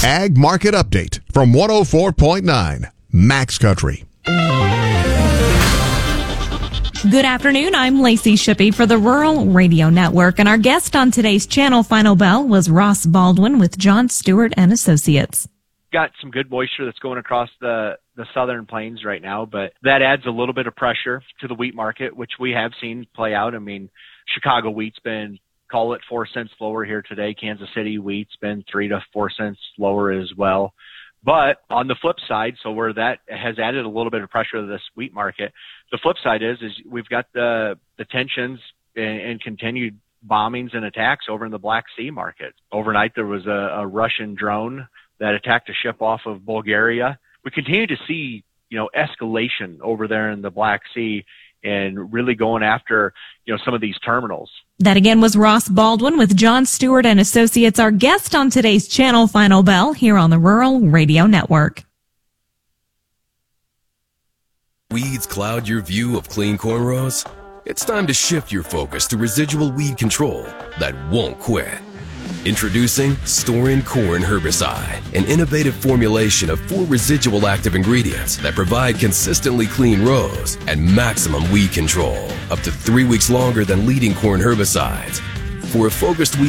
Ag Market Update from 104.9 Max Country. Good afternoon. I'm Lacey Shippey for the Rural Radio Network, and our guest on today's channel Final Bell was Ross Baldwin with John Stewart and Associates. Got some good moisture that's going across the southern plains right now, but that adds a little bit of pressure to the wheat market, which we have seen play out. I mean, Chicago wheat's been, call it 4 cents lower here today. Kansas City wheat's been 3 to 4 cents lower as well. But on the flip side, so where that has added a little bit of pressure to this wheat market, the flip side is we've got the tensions and continued bombings and attacks over in the Black Sea market. Overnight, there was a Russian drone that attacked a ship off of Bulgaria. We continue to see, escalation over there in the Black Sea and really going after, some of these terminals. That again was Ross Baldwin with John Stewart and Associates, our guest on today's channel Final Bell here on the Rural Radio Network. Weeds cloud your view of clean cornrows? It's time to shift your focus to residual weed control that won't quit. Introducing Store-In Corn Herbicide, an innovative formulation of 4 residual active ingredients that provide consistently clean rows and maximum weed control, up to 3 weeks longer than leading corn herbicides. For a focused weed